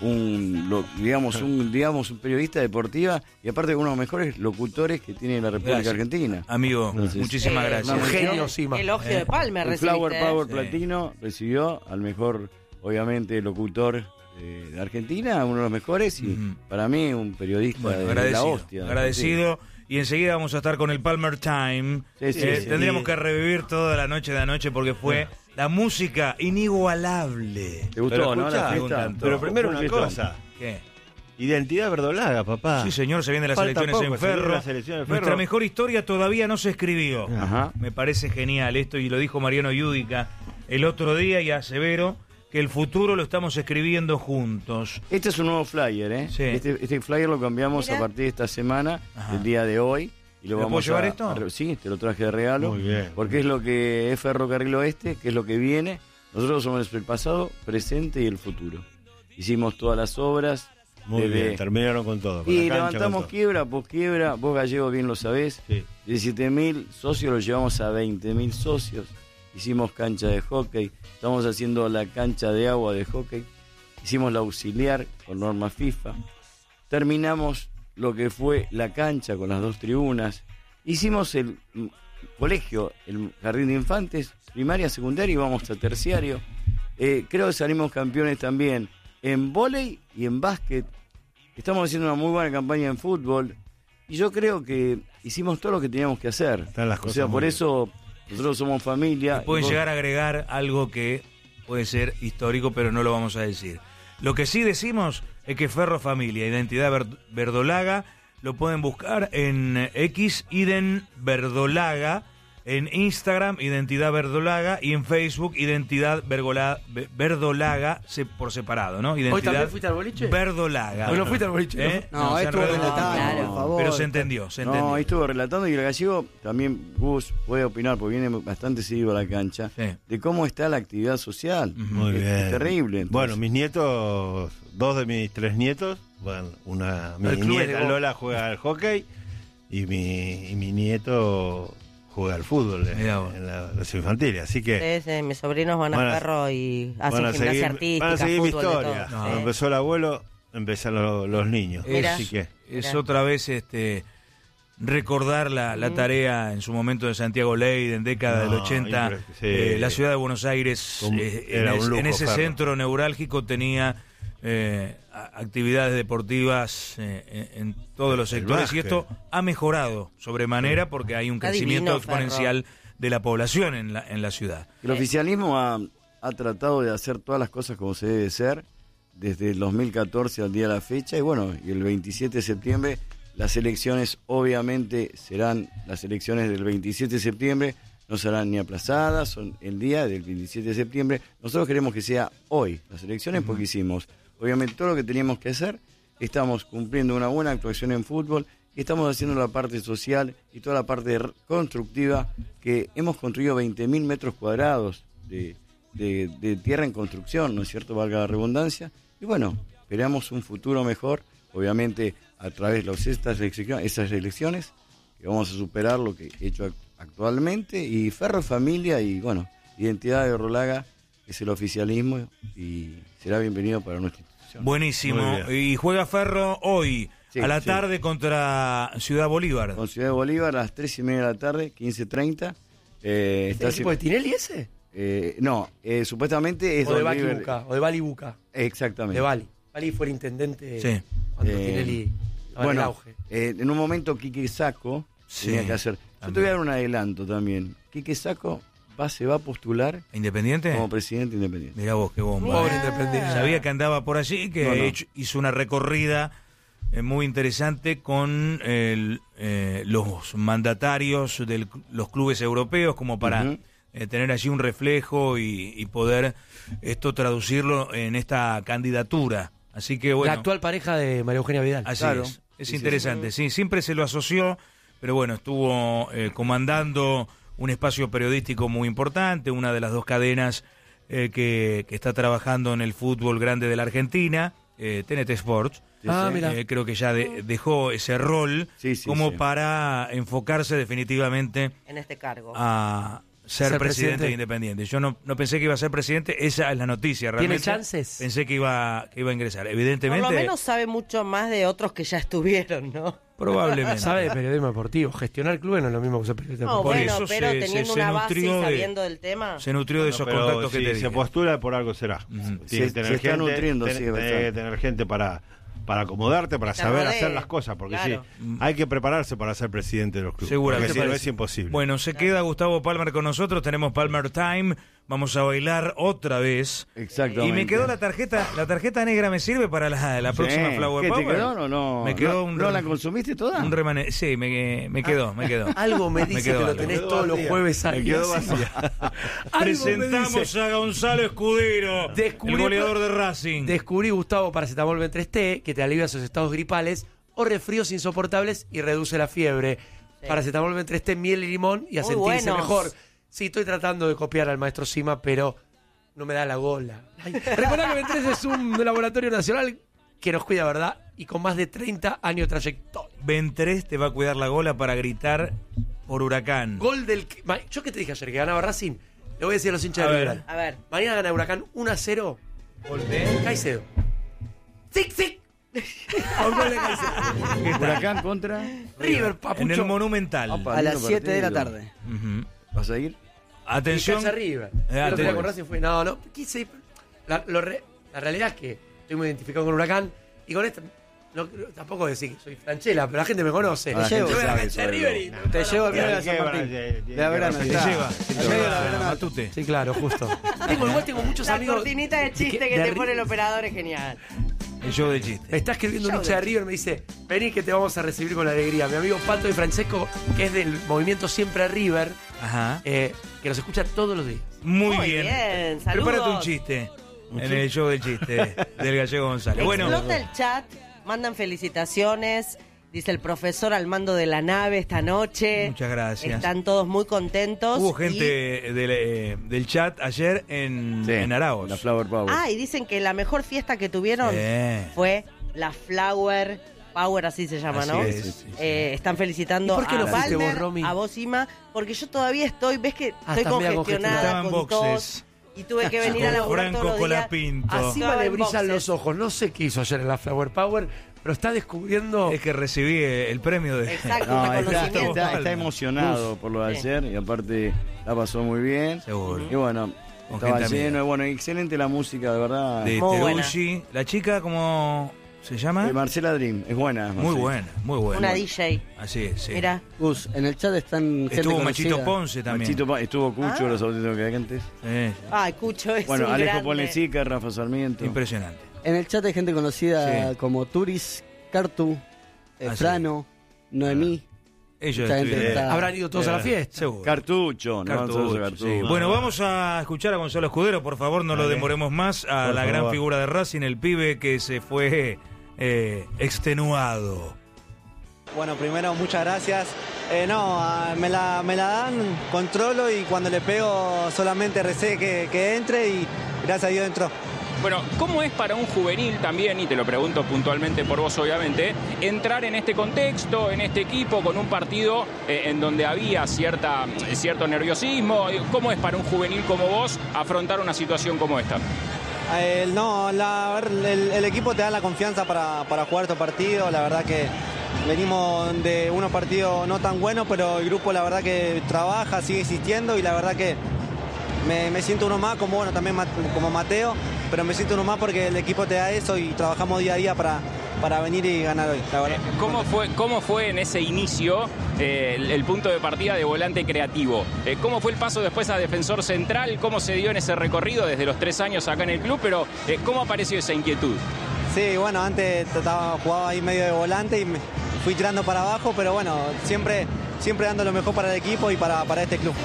un lo- digamos, un, digamos, un periodista deportiva y aparte uno de los mejores locutores que tiene la República Gracias. Argentina. Amigo, Entonces, muchísimas eh, gracias. Un una genio, mención. Sima. Elogio de Palmer El recibiste. Flower Power Sí. Platino recibió al mejor, obviamente, locutor eh, de Argentina, uno de los mejores, y Ujú. para mí un periodista Bueno, de agradecido. la hostia. agradecido. Y enseguida vamos a estar con el Palmer Time. Sí, sí, Eh, sí. tendríamos Sí. que revivir toda la noche de anoche porque fue la música inigualable. ¿Te gustó, Pero no? escuchá, La fiesta? encantó. Pero primero Un una fiestón. cosa. ¿Qué? Identidad verdolaga, papá. Sí, señor, se vienen las Falta elecciones poco, en se viene Ferro. las elecciones en Nuestra Ferro. mejor historia todavía no se escribió. Ajá. Me parece genial esto y lo dijo Mariano Yudica el otro día y asevero que el futuro lo estamos escribiendo juntos. Este es un nuevo flyer, ¿eh? Sí. Este, este flyer lo cambiamos Mira. a partir de esta semana, Ajá. el día de hoy. Y lo ¿Me vamos puedo llevar a- esto? a re- sí, te lo traje de regalo. Muy bien. Porque es lo que es Ferrocarril Oeste, que es lo que viene. Nosotros somos el pasado, presente y el futuro. Hicimos todas las obras. Muy desde- bien, terminaron con todo. con Y la cancha, levantamos con todo. quiebra, pues quiebra. Vos, Gallego, bien lo sabés. Sí. diecisiete mil socios, lo llevamos a veinte mil socios. Hicimos cancha de hockey. Estamos haciendo la cancha de agua de hockey. Hicimos la auxiliar con norma FIFA. Terminamos lo que fue la cancha con las dos tribunas. Hicimos el mm, colegio, el jardín de infantes, primaria, secundaria y vamos a terciario. Eh, creo que salimos campeones también en vóley y en básquet. Estamos haciendo una muy buena campaña en fútbol. Y yo creo que hicimos todo lo que teníamos que hacer. Están las O cosas sea, muy por bien. eso nosotros somos familia. Y pueden y vos- llegar a agregar algo que puede ser histórico, pero no lo vamos a decir. Lo que sí decimos es que Ferro Familia, Identidad Ver- Verdolaga, lo pueden buscar en X, Iden Verdolaga, En Instagram, Identidad Verdolaga, y en Facebook, Identidad Vergola- Ve- Verdolaga, se- por separado, ¿no? ¿Hoy Identidad también fuiste al boliche? Verdolaga. Hoy no fuiste al boliche, ¿Eh? ¿no? No, se estuvo enredó. relatando, Claro. por favor. Pero se entendió, se No, entendió. ahí estuvo relatando y el gallego también, Gus, puede opinar, porque viene bastante seguido a la cancha, Sí. de cómo está la actividad social. Muy Es- bien. Es terrible. entonces. Bueno, mis nietos, dos de mis tres nietos, bueno, una, mi Al club nieta de go- Lola juega al hockey y mi, y mi nieto juega al fútbol en, Mirá vos. en la, los infantiles. Así que Sí, sí, mis sobrinos van a Van a- Ferro y hacen van a gimnasia seguir, artística, van a seguir mi fútbol, de historia. todo. Cuando Sí. empezó el abuelo, empezaron lo- los niños. Mira. Así que Es Mirá. otra vez este recordar la, la tarea en su momento de Santiago Leiden, década No, del ochenta. impre- sí. Eh, la ciudad de Buenos Aires, Como- eh, era en, un es- lujo, en ese Ferro. centro neurálgico tenía eh, a- actividades deportivas eh, en, en todos los El sectores, y básquet. esto ha mejorado sobremanera porque hay un Está crecimiento divino, exponencial de la población en la, en la ciudad. El oficialismo ha, ha tratado de hacer todas las cosas como se debe ser, desde el dos mil catorce al día de la fecha, y bueno, y el veintisiete de septiembre, las elecciones obviamente serán, las elecciones del veintisiete de septiembre no serán ni aplazadas, son el día del veintisiete de septiembre. Nosotros queremos que sea hoy las elecciones porque hicimos, obviamente, todo lo que teníamos que hacer, estamos cumpliendo una buena actuación en fútbol, y estamos haciendo la parte social y toda la parte r- constructiva, que hemos construido veinte mil metros cuadrados de, de- de tierra en construcción, ¿no es cierto?, valga la redundancia, y bueno, esperamos un futuro mejor, obviamente a través de las- estas elecciones, esas elecciones, que vamos a superar lo que he hecho ac- actualmente, y Ferro Familia y bueno, Identidad de Rolaga es el oficialismo y será bienvenido para nuestra institución. Buenísimo. Muy bien. Y juega Ferro hoy, Sí, a la sí. tarde, contra Ciudad Bolívar. Con Ciudad de Bolívar a las tres y media de la tarde, quince treinta. Eh, ¿Es está el equipo de Tinelli ese? eh, no, eh, supuestamente es O de Don Baki River- Buca, o de Bali Buca. Exactamente. De Bali. Bali fue el intendente Sí. cuando Eh, Tinelli estaba en el Bueno, auge. eh, en un momento Quique Saco Sí, tenía que hacer. Yo también. te voy a dar un adelanto también. Quique Saco va, se va a postular ¿Independiente? como presidente independiente. Mirá vos, qué bomba. Pobre Independiente. Sabía que andaba por allí, que No, no. hecho- hizo una recorrida eh, muy interesante con el, eh, los mandatarios de los clubes europeos, como para Ujú. eh, tener allí un reflejo y, y poder esto traducirlo en esta candidatura. Así que bueno, La actual pareja de María Eugenia Vidal. así Claro. es. Es Sí, sí, interesante, sí. Siempre se lo asoció, pero bueno, estuvo eh, comandando un espacio periodístico muy importante, una de las dos cadenas eh, que, que está trabajando en el fútbol grande de la Argentina, eh, T N T Sports. Ah, sí. mira. Eh, creo que ya de- dejó ese rol Sí, sí, como sí. para enfocarse definitivamente En este cargo. a ser, Ser presidente, presidente. de Independiente. Yo no, no pensé que iba a ser presidente, esa es la noticia ¿Tiene realmente. chances? Pensé que iba, que iba a ingresar. Por Evidentemente, lo menos sabe mucho más de otros que ya estuvieron, ¿no? probablemente. Sabe de periodismo deportivo. Gestionar clubes no es lo mismo que ser periodista No, deportivo. Por bueno, eso pero se- teniendo se- se una base y nutrió de- sabiendo del tema. Se nutrió de esos Pero contactos que si te se dije. postula, por algo será. Ujú. Tiene Se- que tener se está gente, nutriendo, ten- sí, es tiene verdad. que tener gente para, para acomodarte, para Te saber rodee, hacer las cosas, porque claro. sí, hay que prepararse para ser presidente de los clubes. Seguramente. Porque si no Parece. es imposible. Bueno, se queda Gustavo Palmer con nosotros, tenemos Palmer Time, vamos a bailar otra vez. Exactamente. Y me quedó la tarjeta, la tarjeta negra me sirve para la, la próxima Sí. Flower ¿Qué, Power. te quedó o no? Me quedó ¿No, un ¿no re- la consumiste toda? Un remanente. Sí, me, me quedó, me quedó. Algo me dice quedó que lo algo. tenés quedó todos los vacía. jueves ahí. Me quedó así. vacía. Algo me Presentamos dice. a Gonzalo Escudero, Descubrí- el goleador de Racing. Descubrí, Gustavo, paracetamol B tres T, que te alivia esos estados gripales o resfríos insoportables y reduce la fiebre. Sí. Paracetamol B tres T, miel y limón y a Muy sentirse buenos. mejor. Sí, estoy tratando de copiar al maestro Sima, pero no me da la gola. Ay, recordá que B tres es un laboratorio nacional que nos cuida, ¿verdad? Y con más de treinta años de trayectoria. Ben tres te va a cuidar la gola para gritar por Huracán. Gol del... Ma- Yo que te dije ayer que ganaba Racing, le voy a decir a los hinchas A de ver. Liberal. A ver. Mañana gana Huracán uno a cero. Gol de- Caicedo. ¡Zic, zic! Un gol de Caicedo. Huracán contra... River, papucho. En el Monumental. Opa, A las lindo siete de la partido. tarde. Ujú. ¿Vas a ir? Atención. Y cancha River. Eh, El otro día atención. con Racing fue... No, no, quise ir... La, lo re- la realidad es que estoy muy identificado con Huracán y con esto... No, tampoco decir que soy franchela, pero la gente me conoce. Ah, la Yo gente voy a la sabe cancha de sobre River lo- y... No. Te llevo al medio de ¿Qué San van a- Martín. de- De la verano. Te Está. lleva. Al medio de la verano. Matute. Sí, claro, justo. Tengo, igual tengo muchos La amigos... cortinita de chiste que, de te Ri- pone el operador es genial. El show de chiste. Me está escribiendo un Show hincha de de- River, me dice, vení que te vamos a recibir con alegría. Mi amigo Pato y Francesco, que es del movimiento Siempre a River, Ajá. eh, que nos escucha todos los días. Muy, Muy bien. bien, saludos. Prepárate un chiste en el show del chiste del Gallego González. Bueno, Explota el chat, mandan felicitaciones. Dice el profesor al mando de la nave esta noche. muchas gracias. Están todos muy contentos. Hubo y- gente del, eh, del chat ayer en, Sí, en Arauz. La Flower Power. Ah, y dicen que la mejor fiesta que tuvieron Sí. fue la Flower Power, así se llama, Así ¿no? es. Sí, sí, sí. Eh, están felicitando ¿Y por qué a no fuiste vos, Palmer, Romy? a vos, Ima, porque yo todavía estoy, ves que Ah, estoy estás media congestionada Estaba en con tos boxes. y tuve que venir a Con laburar Franco todos los días. Colapinto. Así Estaba le en brillan boxes. los ojos. No sé qué hizo ayer en la Flower Power, pero está descubriendo. Es que recibí eh, el premio de... Exacto, No, está, reconocimiento. está- está emocionado por lo de Sí. ayer y aparte la pasó muy bien. Seguro. Y bueno, Con estaba gente amiga. lleno. Y bueno, excelente la música, de verdad. de Muy buena. Terushi. La chica, ¿cómo se llama? De Marcela Dream, es buena. Muy Marcela. buena, muy buena. Una D J. Así es, sí. Mira, Gus, en el chat están gente Estuvo conocida. Machito Ponce también. Machito Pa- estuvo Cucho, Ah. los auténticos que antes. Sí, sí. ay, Cucho es Bueno, un Alejo grande. Polensica, Rafa Sarmiento. Impresionante. En el chat hay gente conocida Sí. como Turis, Cartu, eh, Ah, sí. Frano, Noemí. Ellos Mucha gente estuvieron- está- Habrán ido todos a la fiesta. Seguro. Cartucho, no, Cartucho, nosotros Cartucho. sí. Bueno, vamos a escuchar a Gonzalo Escudero, por favor, no lo Dale. demoremos más, a Por la gran favor. figura de Racing, el pibe que se fue eh, extenuado. Bueno, primero muchas gracias. Eh, no, ah, me, la, me la dan, controlo y cuando le pego solamente recé que, que entre y gracias a Dios entró. Bueno, ¿cómo es para un juvenil también, y te lo pregunto puntualmente por vos obviamente, entrar en este contexto, en este equipo, con un partido eh, en donde había cierta, cierto nerviosismo? ¿Cómo es para un juvenil como vos afrontar una situación como esta? Eh, no, la- a ver, el, el equipo te da la confianza para, para jugar estos partidos. La verdad que venimos de unos partidos no tan buenos, pero el grupo la verdad que trabaja, sigue insistiendo y la verdad que me, me siento uno más, como bueno también Ma- como Mateo, pero me siento uno más porque el equipo te da eso y trabajamos día a día para, para venir y ganar hoy, la verdad. ¿Cómo fue, cómo fue en ese inicio eh, el, el punto de partida de volante creativo? Eh, ¿Cómo fue el paso después a defensor central? ¿Cómo se dio en ese recorrido desde los tres años acá en el club? Pero eh, ¿cómo apareció esa inquietud? Sí, bueno, antes estaba, jugaba ahí medio de volante y me fui tirando para abajo, pero bueno, siempre, siempre dando lo mejor para el equipo y para, para este club.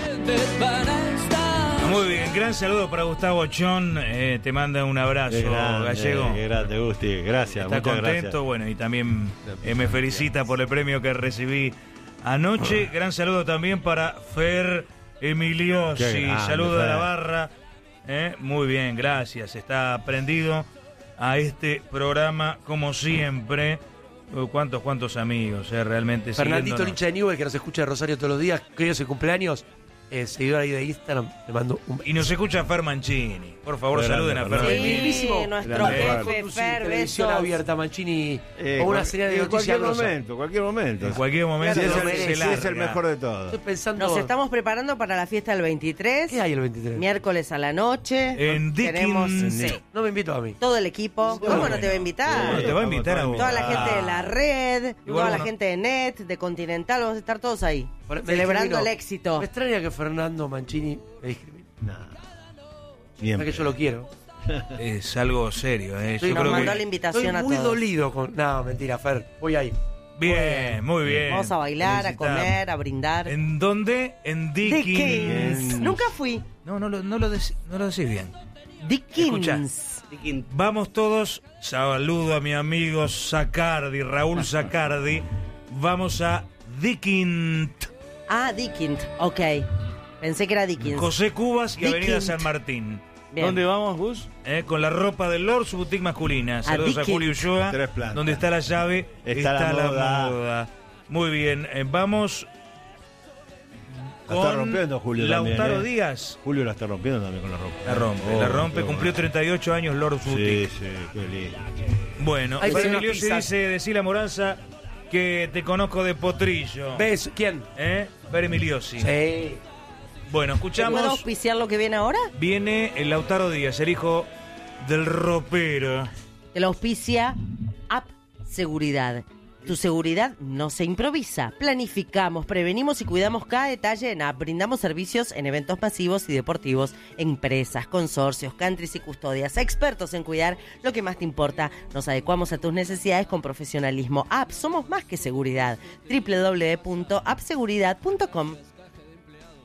Muy bien, gran saludo para Gustavo Chon, eh, te manda un abrazo, Qué grande, Gallego. Qué grande, Gusti. Gracias, Está muchas contento, gracias. bueno, y también eh, me felicita por el premio que recibí anoche. Gran saludo también para Fer Emiliosi, Qué grande, saludo de la Fer. barra. Eh, muy bien, gracias, está prendido a este programa como siempre. Uh, cuántos, cuántos amigos, eh, realmente. Fernandito, el siguiéndonos. hincha de Newell, que nos escucha de Rosario todos los días, que hoy es su cumpleaños, eh, seguidor ahí de Instagram, le mando un Y nos escucha Fer Mancini. Por favor, Grande, saluden a Fer Fernando. Mancini. mismísimo. nuestro Grande, jefe, Conducir Fer, televisión besos. abierta, Mancini, Eh, o una cual- serie de en noticias cualquier grosas. momento, cualquier momento. En cualquier momento Si es, lo el, merece, si es el larga. mejor de todos. Estoy pensando. Nos estamos preparando para la fiesta del veintitrés. ¿Qué hay el veintitrés? Miércoles a la noche. En Tenemos Dickens. sí, No me invito a mí. todo el equipo. ¿Cómo bueno. no te va a invitar? Bueno, te va a invitar a vos. Toda la gente de la red, Igual toda la uno- gente de Net, de Continental, vamos a estar todos ahí. Por- me Celebrando discriminó. el éxito. Me extraña que Fernando Mancini me discrimine. Nah. Es Siempre. que yo lo quiero. Es algo serio, eh. Yo Estoy- Nos creo mandó que... la invitación Estoy a muy todos. dolido con. No, mentira, Fer. Voy ahí. Bien, muy bien. Vamos a bailar, a Felicitamos. comer, a brindar. ¿En dónde? En Dickens. Dickens. Nunca fui. No, no, lo- no, lo dec- no lo decís bien. Dickens. Vamos todos, saludo a mi amigo Sacardi, Raúl Sacardi. Vamos a Dickens. Ah, Dickens. Ok. Pensé que era Dickens. José Cubas y Avenida Dickens. San Martín. Bien. ¿Dónde vamos, Gus? Eh, con la ropa del Lord, su boutique masculina. Saludos a, Dickens. Julio Ulloa. Tres plantas. Donde está la llave, Está está, la la, moda. moda. Muy bien, eh, vamos La está con rompiendo Julio Lautaro también, ¿eh? Díaz. Julio la está rompiendo también con la ropa. La rompe, Oh, la rompe. qué Cumplió bueno. treinta y ocho años Lord Sí, Boutique. sí, qué lindo. Bueno, Ahí Fer tenés Emiliosi pizzas. dice, decile a Moranza que te conozco de Potrillo. ¿Ves? ¿Quién? ¿Eh? Fer Emiliosi. Sí. Bueno, ¿Puedo escuchamos. auspiciar lo que viene ahora? Viene el Lautaro Díaz, el hijo del ropero. Te lo auspicia App Seguridad. Tu seguridad no se improvisa. Planificamos, prevenimos y cuidamos cada detalle en App. Brindamos servicios en eventos masivos y deportivos, empresas, consorcios, countries y custodias. Expertos en cuidar lo que más te importa. Nos adecuamos a tus necesidades con profesionalismo. App, somos más que seguridad. doble u doble u doble u punto app seguridad punto com.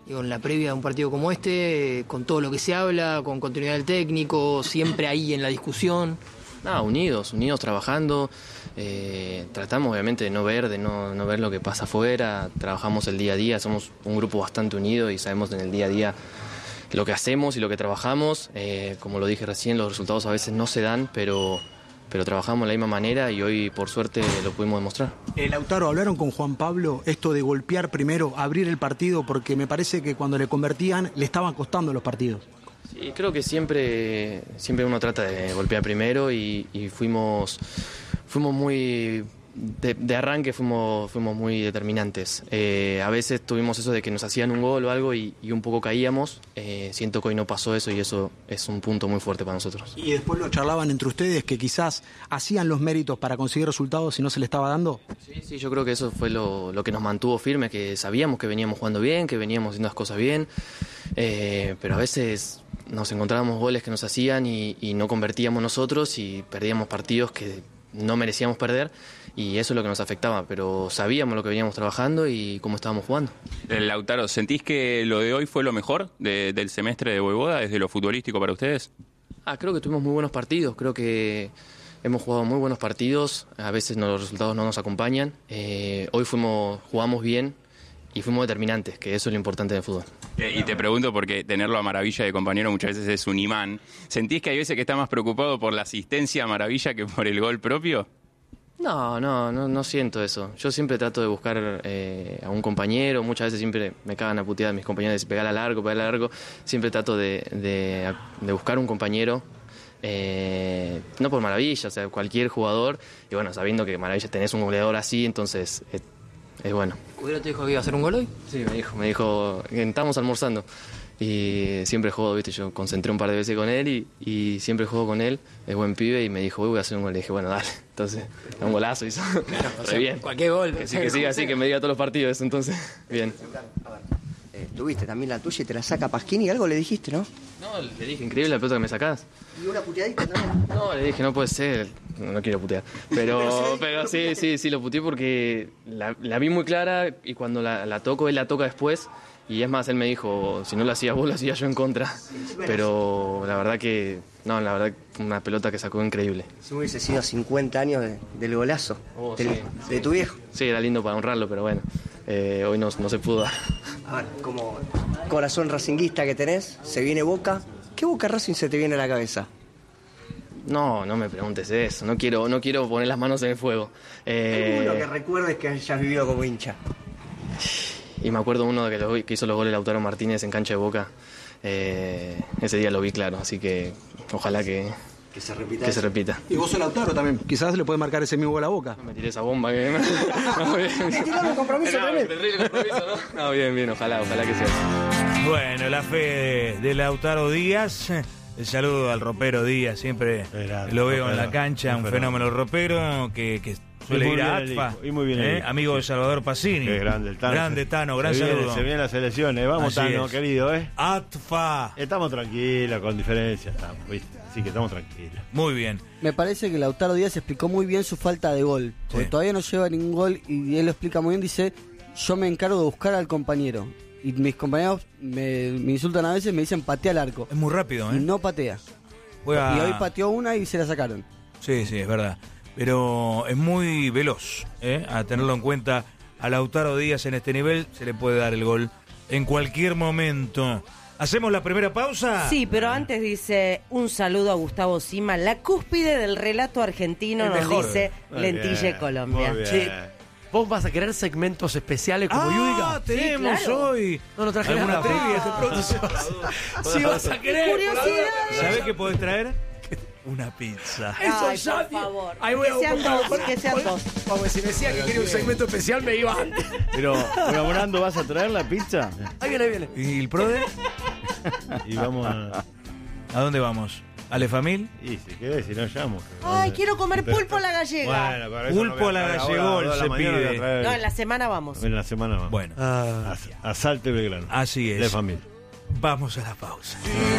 Digo, en la previa de un partido como este, con todo lo que se habla, con continuidad del técnico, siempre ahí en la discusión. No, unidos, unidos trabajando, eh, tratamos obviamente de no ver, de no, no ver lo que pasa afuera, trabajamos el día a día, somos un grupo bastante unido y sabemos en el día a día lo que hacemos y lo que trabajamos, eh, como lo dije recién, los resultados a veces no se dan, pero, pero trabajamos de la misma manera y hoy por suerte lo pudimos demostrar. Eh, Lautaro, hablaron con Juan Pablo esto de golpear primero, abrir el partido, porque me parece que cuando le convertían le estaban costando los partidos. Sí, creo que siempre, siempre uno trata de golpear primero y, y fuimos, fuimos muy, de, de arranque fuimos, fuimos muy determinantes. Eh, a veces tuvimos eso de que nos hacían un gol o algo y, y un poco caíamos. Eh, siento que hoy no pasó eso y eso es un punto muy fuerte para nosotros. Y después lo charlaban entre ustedes que quizás hacían los méritos para conseguir resultados y no se le estaba dando. Sí, sí, yo creo que eso fue lo, lo que nos mantuvo firmes, que sabíamos que veníamos jugando bien, que veníamos haciendo las cosas bien, eh, pero a veces nos encontrábamos goles que nos hacían y, y no convertíamos nosotros y perdíamos partidos que no merecíamos perder y eso es lo que nos afectaba, pero sabíamos lo que veníamos trabajando y cómo estábamos jugando. Lautaro, ¿sentís que lo de hoy fue lo mejor de, del semestre de Voivoda desde lo futbolístico para ustedes? Ah, creo que tuvimos muy buenos partidos, creo que hemos jugado muy buenos partidos, a veces no, los resultados no nos acompañan, eh, hoy fuimos, jugamos bien y fuimos determinantes, que eso es lo importante del fútbol. Y te pregunto porque tenerlo a Maravilla de compañero muchas veces es un imán. ¿Sentís que hay veces que está más preocupado por la asistencia a Maravilla que por el gol propio? No, no, no, no siento eso. Yo siempre trato de buscar eh, a un compañero, muchas veces siempre me cagan a putear mis compañeros de pegar a largo, pegar a largo. Siempre trato de, de, de buscar un compañero, eh, no por Maravilla, o sea, cualquier jugador. Y bueno, sabiendo que Maravilla tenés un goleador así, entonces es, es bueno. ¿Escudero te dijo que iba a hacer un gol hoy? Sí, me dijo, me dijo que estábamos almorzando y siempre juego, viste, yo concentré un par de veces con él y, y siempre juego con él, es buen pibe y me dijo, voy a hacer un gol, le dije, bueno, dale, entonces, un golazo hizo, Claro, o sea, re bien. cualquier gol. Que, sí, que siga así, que me diga todos los partidos, entonces, bien. Eh, tuviste también la tuya y te la saca Pasquini, algo le dijiste, ¿no? No, le dije, increíble la pelota que me sacás. Y una puteadita también. No, le dije, no puede ser, no, no quiero putear. Pero, pero sí, sí, sí, lo puteé porque la, la vi muy clara y cuando la, la toco, él la toca después. Y es más, él me dijo, si no lo hacías vos, lo hacía yo en contra. Pero la verdad que, no, la verdad, una pelota que sacó increíble. Si hubiese sido cincuenta años de, del golazo, Oh, del- sí, de sí. tu viejo. Sí, era lindo para honrarlo, pero bueno, eh, hoy no, no se pudo dar. A ver, como corazón racinguista que tenés, se viene Boca. ¿Qué Boca Racing se te viene a la cabeza? No, no me preguntes eso, no quiero, no quiero poner las manos en el fuego. Eh, Alguno que recuerdes que hayas vivido como hincha. Y me acuerdo uno de que, lo- que hizo los goles Lautaro Martínez en cancha de Boca. Eh, ese día lo vi claro, así que ojalá que, que se repita. Que se repita. Y vos sos Lautaro también, quizás le puede marcar ese mismo gol a Boca. No me tiré esa bomba que... no, bien. Te tiraron un compromiso No, tremendo. terrible compromiso, ¿no? No, bien, bien, ojalá, ojalá que sea así. Bueno, la fe de, de Lautaro Díaz. El saludo al ropero Díaz, siempre Grande, lo veo en ropero, la cancha, un un fenómeno ropero que, que suele Y muy ir a bien el ATFA, hijo, y muy bien el ¿eh? hijo. Amigo de Salvador Pacini. Qué grande el Tano. Grande Tano, gran se viene, saludo. Se vienen las elecciones, vamos Así Tano, es. querido, ¿eh? ATFA. Estamos tranquilos, con diferencia estamos, ¿viste? Así que estamos tranquilos. Muy bien. Me parece que Lautaro Díaz explicó muy bien su falta de gol. Porque Sí. todavía no lleva ningún gol y él lo explica muy bien. Dice, yo me encargo de buscar al compañero. Y mis compañeros me, me insultan a veces, me dicen patea al arco. Es muy rápido, ¿eh? Y no patea. Juega- Y hoy pateó una y se la sacaron. Sí, sí, es verdad. Pero es muy veloz, ¿eh? A tenerlo en cuenta a Lautaro Díaz en este nivel, se le puede dar el gol en cualquier momento. ¿Hacemos la primera pausa? Sí, pero antes dice un saludo a Gustavo Sima, la cúspide del relato argentino, El nos mejor. dice Muy Lentille bien, Colombia. muy bien. Che, ¿vos vas a querer segmentos especiales como Ah, Yudica? tenemos Sí, claro. hoy. No, no traje ¿Alguna nada. previa? De pronto si vas, si vas a querer. Curiosidad. ¿Sabés qué podés traer? Una pizza. Eso Ay, ya, por tío. favor. Ahí voy Que a sean buscar- dos, que sean dos. Porque si me decía que quería un segmento especial, me iba antes. Pero, Morando, ¿vas a traer la pizza? Ahí viene, ahí viene. ¿Y el PRODE? Y vamos a... ¿A dónde vamos? ¿Ale Famil? Y si querés, si no llamo. Ay, quiero comer pulpo a la gallega. Bueno, para eso Pulpo no voy a la traer ahora, gallegol a las dos de la se mañana voy a pide. traer- No, en la semana vamos. En la semana vamos. Bueno, A, a Salte Belgrano. así es. De familia. Vamos a la pausa.